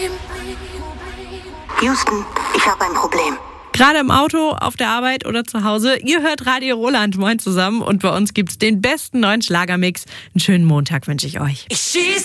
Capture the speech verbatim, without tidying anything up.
Houston, ich habe ein Problem. Gerade im Auto, auf der Arbeit oder zu Hause. Ihr hört Radio Roland. Moin zusammen. Und bei uns gibt's den besten neuen Schlagermix. Einen schönen Montag wünsche ich euch. Ich schieß